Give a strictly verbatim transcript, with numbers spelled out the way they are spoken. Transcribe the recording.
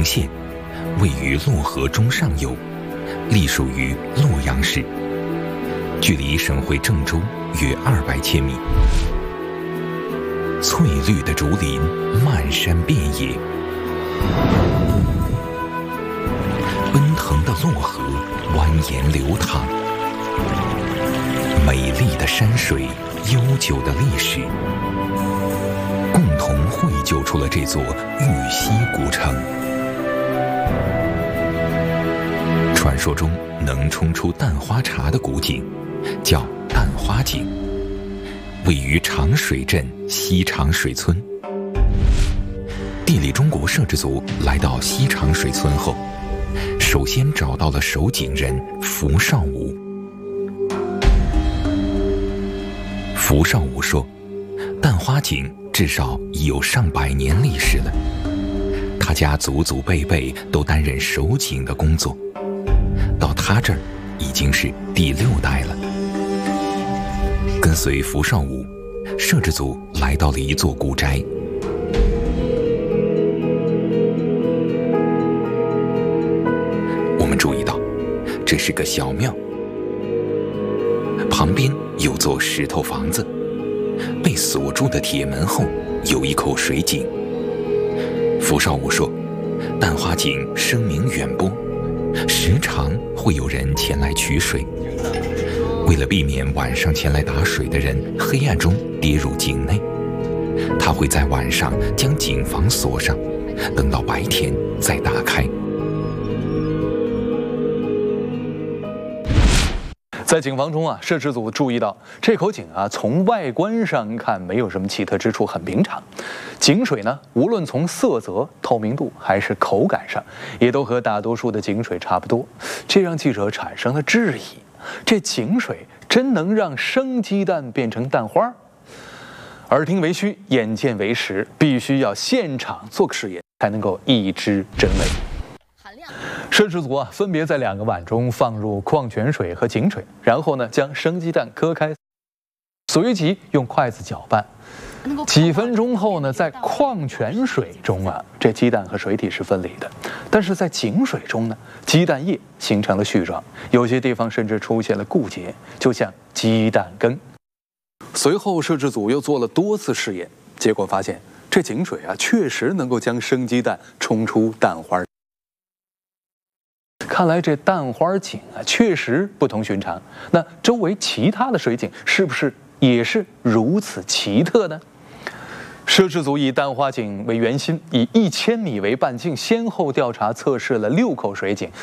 县，位于洛河中上游，隶属于洛阳市，距离省会郑州约二百千米。翠绿的竹林漫山遍野，奔腾的洛河蜿蜒流淌，美丽的山水，悠久的历史，共同绘就出了这座玉溪古城。传说中能冲出蛋花茶的古井叫蛋花井，位于长水镇西长水村。地理中国摄制组来到西长水村后，首先找到了守井人符少武。符少武说，蛋花井至少已有上百年历史了，他家祖祖辈辈都担任守井的工作，到他这儿已经是第六代了。跟随符少武，摄制组来到了一座古宅。我们注意到，这是个小庙，旁边有座石头房子，被锁住的铁门后有一口水井。符少武说，蛋花井声名远播，时常会有人前来取水。为了避免晚上前来打水的人黑暗中跌入井内，他会在晚上将井房锁上，等到白天再打开。 在井房中啊，摄制组注意到这口井啊，从外观上看没有什么奇特之处，很平常。井水呢，无论从色泽、透明度还是口感上，也都和大多数的井水差不多，这让记者产生了质疑：这井水真能让生鸡蛋变成蛋花？耳听为虚，眼见为实，必须要现场做个试验，才能够一知真伪。摄制组啊，分别在两个碗中放入矿泉水和井水，然后呢，将生鸡蛋割开，随即用筷子搅拌。几分钟后呢，在矿泉水中啊，这鸡蛋和水体是分离的，但是在井水中呢，鸡蛋液形成了絮状，有些地方甚至出现了固结，就像鸡蛋羹。随后，摄制组又做了多次试验，结果发现这井水啊，确实能够将生鸡蛋冲出蛋花。看来这蛋花井啊，确实不同寻常。那周围其他的水井是不是也是如此奇特呢？摄制组以蛋花井为圆心，以一千米为半径，先后调查测试了六口水井，